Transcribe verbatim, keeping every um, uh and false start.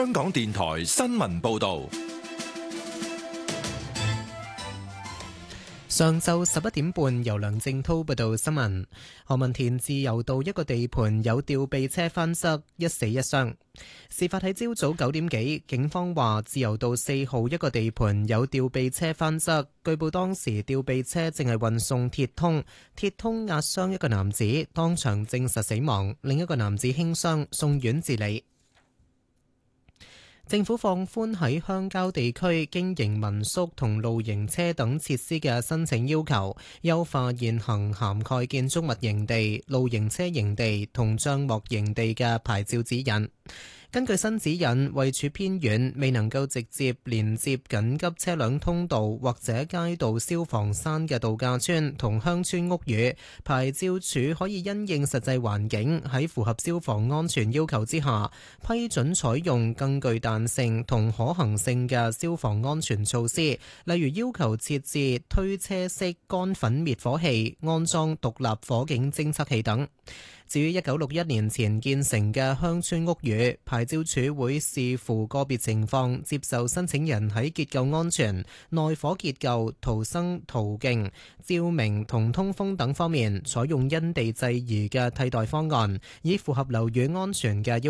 香港電台新聞報道。 上晝十一點半，由梁正滔報道新聞。何文田自由道一個地盤有吊臂車翻側，一死一傷。事發喺朝早九點幾，警方話自由道四號一個地盤有吊臂車翻側，據報當時吊臂車正係運送鐵通，鐵通壓傷一個男子，當場證實死亡，另一個男子輕傷，送院治理。政府放寬喺鄉郊地區經營民宿同露營車等設施嘅申請要求，優化現行涵蓋建築物營地、露營車營地同帳幕營地嘅牌照指引。根據新指引，位處偏遠、未能夠直接連接緊急車輛通道或者街道消防山嘅度假村同鄉村屋宇，牌照處可以因應實際環境，喺符合消防安全要求之下，批准採用更具彈性同可行性嘅消防安全措施，例如要求設置推車式乾粉滅火器、安裝獨立火警偵測器等。至於一九六一年前建成嘅鄉村屋宇，牌照處會視乎個別情況，接受申請人喺結構安全、內火結構、逃生途徑、照明同通風等方面採用因地制宜嘅替代方案，以符合樓宇安全嘅要求。